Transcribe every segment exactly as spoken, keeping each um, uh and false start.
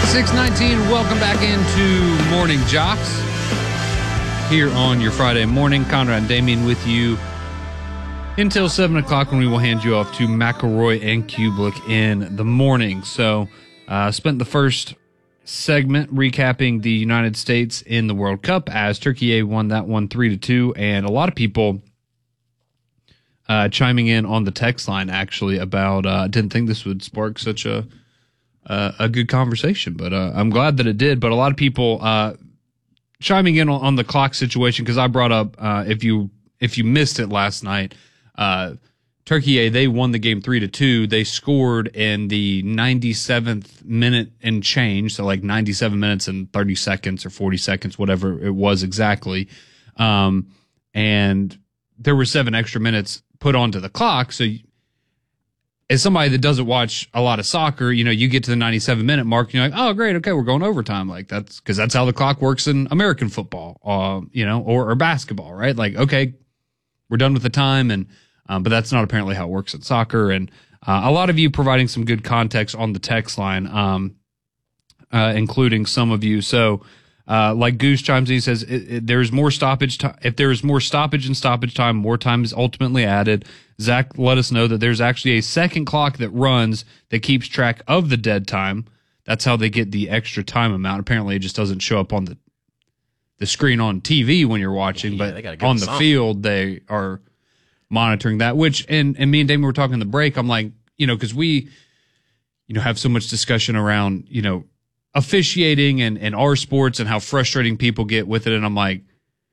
six nineteen, welcome back into Morning Jocks here on your Friday morning. Conrad and Damien with you until seven o'clock when we will hand you off to McElroy and Kublik in the morning. So, uh, spent the first segment recapping the United States in the World Cup as Turkey won that one three to two, and a lot of people uh, chiming in on the text line actually about uh, didn't think this would spark such a uh, a good conversation, but uh, I'm glad that it did. But a lot of people uh, chiming in on, on the clock situation because I brought up uh, if you if you missed it last night. Uh, Turkey, they won the game three to two. They scored in the ninety-seventh minute and change, so like ninety-seven minutes and thirty seconds or forty seconds, whatever it was exactly. Um, and there were seven extra minutes put onto the clock. So, as somebody that doesn't watch a lot of soccer, you know, you get to the ninety-seven minute mark, and you're like, oh, great, okay, we're going overtime. Like that's because that's how the clock works in American football, uh, you know, or, or basketball, right? Like, okay, we're done with the time, and Um, but that's not apparently how it works in soccer. And uh, a lot of you providing some good context on the text line, um, uh, including some of you. So, uh, like Goose chimes in, he says, it, it, there's more stoppage time. If there's more stoppage and stoppage time, more time is ultimately added. Zach let us know that there's actually a second clock that runs that keeps track of the dead time. That's how they get the extra time amount. Apparently, it just doesn't show up on the the screen on T V when you're watching, yeah, but on the something. Field, they are monitoring that, which, and, and me and Damon were talking in the break. I'm like, you know, because we, you know, have so much discussion around, you know, officiating and, and our sports and how frustrating people get with it. And I'm like,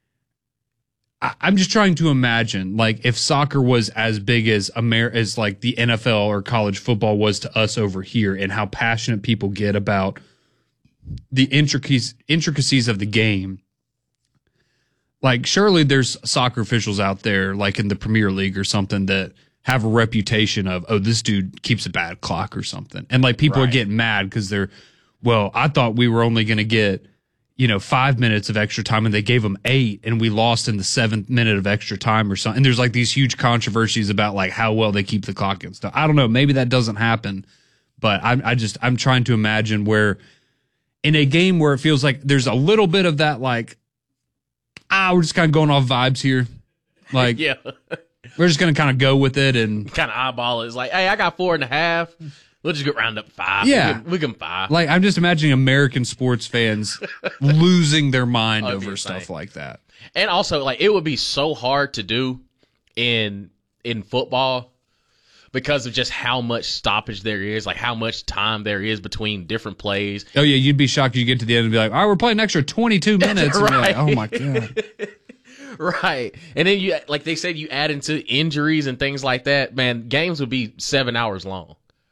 I, I'm just trying to imagine, like, if soccer was as big as Amer- as like the N F L or college football was to us over here, and how passionate people get about the intricacies, intricacies of the game. Like, surely there's soccer officials out there, like in the Premier League or something, that have a reputation of, oh, this dude keeps a bad clock or something. And, like, people right. are getting mad because they're, well, I thought we were only going to get, you know, five minutes of extra time, and they gave them eight, and we lost in the seventh minute of extra time or something. And there's, like, these huge controversies about, like, how well they keep the clock and stuff. I don't know. Maybe that doesn't happen. But I, I just, I'm trying to imagine where in a game where it feels like there's a little bit of that, like, ah, we're just kind of going off vibes here. Like, yeah, we're just going to kind of go with it and kind of eyeball it. It's like, hey, I got four and a half. We'll just go round up five. Yeah. We can five. Like, I'm just imagining American sports fans losing their mind oh, over stuff like that. And also, like, it would be so hard to do in in football because of just how much stoppage there is, like how much time there is between different plays. Oh, yeah, you'd be shocked if you get to the end and be like, all right, we're playing an extra twenty-two minutes. Right. And like, oh, my God. Right. And then, you, like they said, you add into injuries and things like that, man, games would be seven hours long.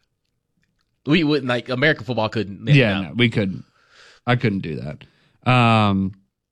We wouldn't, like, American football couldn't. Yeah, no, we couldn't. I couldn't do that. Um,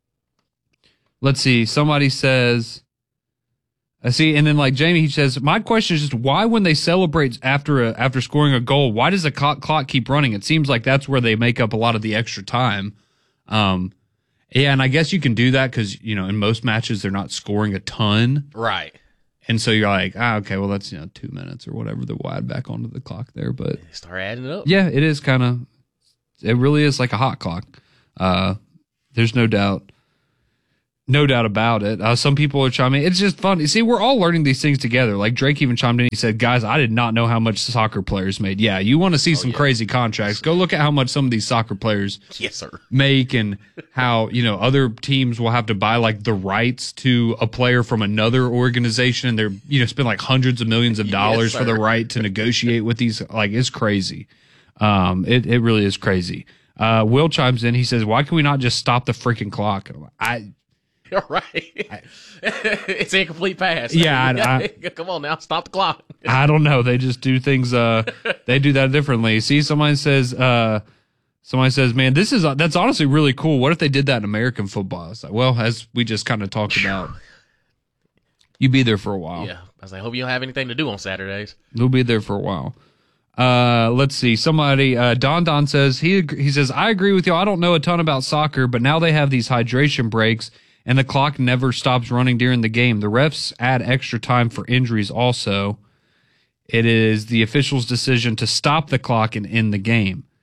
let's see. Somebody says... I see, and then like Jamie, he says, my question is just why when they celebrate after a, after scoring a goal, why does the clock, clock keep running? It seems like that's where they make up a lot of the extra time. Um, yeah, and I guess you can do that because, you know, in most matches they're not scoring a ton. Right. And so you're like, ah, okay, well, that's, you know, two minutes or whatever. They're wide back onto the clock there. But start adding it up. Yeah, it is kind of, it really is like a hot clock. Uh, there's no doubt. No doubt about it. Uh, some people are chiming. It's just fun. You see, we're all learning these things together. Like Drake even chimed in. He said, guys, I did not know how much soccer players made. Yeah, you want to see oh, some yeah. crazy contracts. Go look at how much some of these soccer players yes, sir. make and how, you know, other teams will have to buy like the rights to a player from another organization. And they're, you know, spend like hundreds of millions of dollars yes, for the right to negotiate with these. Like, it's crazy. Um, it, it really is crazy. Uh, Will chimes in. He says, why can we not just stop the freaking clock? I, All right. It's a complete pass. Yeah. I, I, Come on now. Stop the clock. I don't know. They just do things. Uh, they do that differently. See, somebody says, uh, somebody says, man, this is, that's honestly really cool. What if they did that in American football? It's like, well, as we just kind of talked about, you'd be there for a while. Yeah. I was like, I hope you don't have anything to do on Saturdays. You'll be there for a while. Uh, let's see. Somebody, uh, Don Don says, he, he says, I agree with you. I don't know a ton about soccer, but now they have these hydration breaks and the clock never stops running during the game. The refs add extra time for injuries also. It is the official's decision to stop the clock and end the game.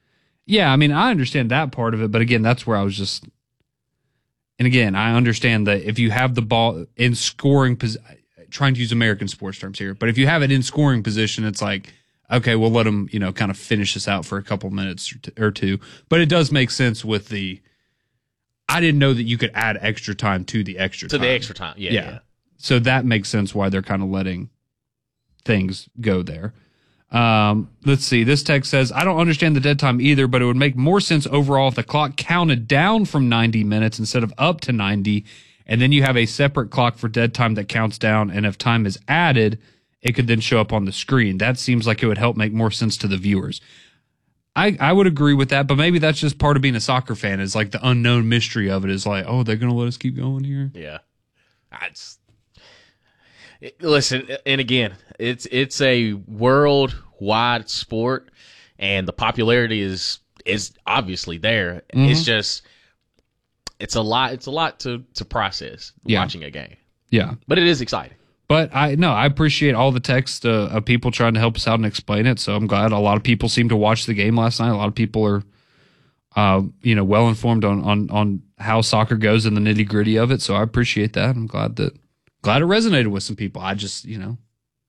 Yeah, I mean, I understand that part of it, but again, that's where I was just. And again, I understand that if you have the ball in scoring position, trying to use American sports terms here, but if you have it in scoring position, it's like, okay, we'll let them, you know, kind of finish this out for a couple minutes or two. But it does make sense with the. I didn't know that you could add extra time to the extra to time. the extra time. Yeah, yeah. yeah. So that makes sense why they're kind of letting things go there. Um, let's see. This text says, I don't understand the dead time either, but it would make more sense overall if the clock counted down from ninety minutes instead of up to ninety, and then you have a separate clock for dead time that counts down, and if time is added, it could then show up on the screen. That seems like it would help make more sense to the viewers. I, I would agree with that, but maybe that's just part of being a soccer fan, is like the unknown mystery of it is like, oh, they're going to let us keep going here? Yeah. That's, it, listen, and again, it's it's a worldwide sport, and the popularity is is obviously there. Mm-hmm. It's just it's a lot. It's a lot to to process yeah. watching a game. Yeah, but it is exciting. But I no, I appreciate all the text uh, of people trying to help us out and explain it. So I'm glad a lot of people seem to watch the game last night. A lot of people are, uh, you know, well informed on on on how soccer goes and the nitty gritty of it. So I appreciate that. I'm glad that glad it resonated with some people. I just, you know,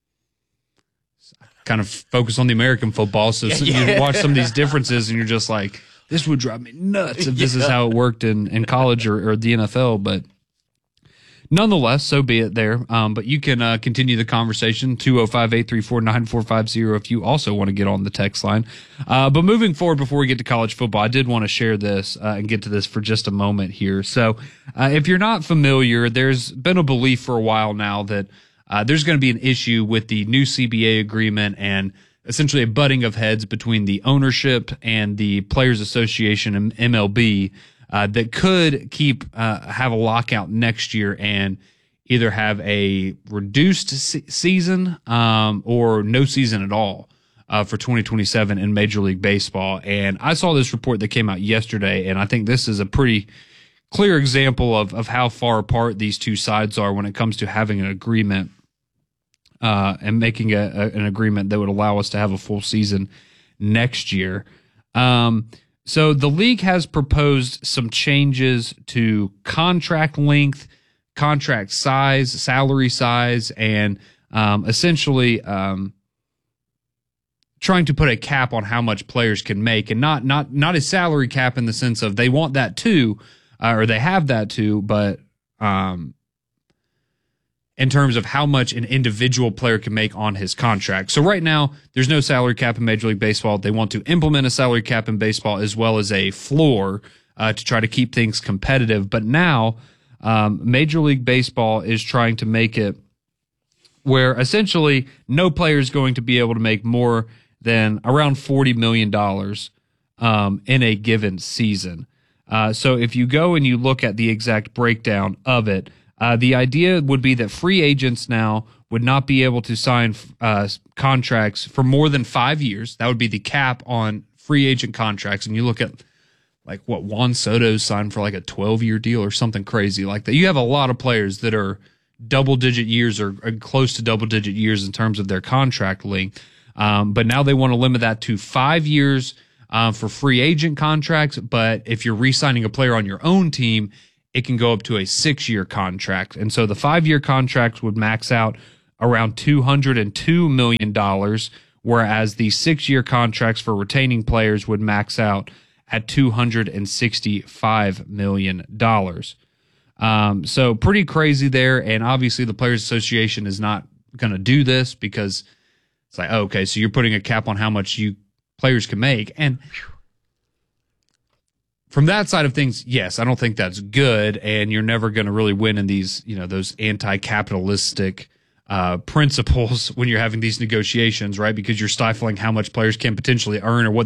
kind of focus on the American football. So yeah. you watch some of these differences and you're just like, this would drive me nuts if this yeah. is how it worked in, in college or, or the N F L. But nonetheless, so be it there. Um, but you can uh, continue the conversation, two oh five, eight three four, nine four five zero, if you also want to get on the text line. Uh, but moving forward, before we get to college football, I did want to share this uh, and get to this for just a moment here. So uh, if you're not familiar, there's been a belief for a while now that uh, there's going to be an issue with the new C B A agreement and essentially a butting of heads between the ownership and the Players Association and M L B. Uh, that could keep uh, have a lockout next year and either have a reduced se- season um, or no season at all uh, for twenty twenty-seven in Major League Baseball. And I saw this report that came out yesterday, and I think this is a pretty clear example of, of how far apart these two sides are when it comes to having an agreement uh, and making a, a, an agreement that would allow us to have a full season next year. Um So the league has proposed some changes to contract length, contract size, salary size, and um, essentially um, trying to put a cap on how much players can make, and not not not a salary cap in the sense of they want that too, uh, or they have that too, but um, in terms of how much an individual player can make on his contract. So right now, there's no salary cap in Major League Baseball. They want to implement a salary cap in baseball as well as a floor uh, to try to keep things competitive. But now, um, Major League Baseball is trying to make it where essentially no player is going to be able to make more than around forty million dollars um, in a given season. Uh, so if you go and you look at the exact breakdown of it, Uh, the idea would be that free agents now would not be able to sign uh, contracts for more than five years. That would be the cap on free agent contracts. And you look at like what Juan Soto's signed for like a twelve-year deal or something crazy like that. You have a lot of players that are double-digit years or, or close to double-digit years in terms of their contract length. Um, but now they want to limit that to five years uh, for free agent contracts. But if you're re-signing a player on your own team, it can go up to a six-year contract. And so the five-year contracts would max out around two hundred two million dollars, whereas the six-year contracts for retaining players would max out at two hundred sixty-five million dollars. Um, so pretty crazy there, and obviously the Players Association is not going to do this because it's like, oh, okay, so you're putting a cap on how much you players can make. And from that side of things, yes, I don't think that's good, and you're never going to really win in these, you know, those anti-capitalistic uh, principles when you're having these negotiations, right? Because you're stifling how much players can potentially earn or what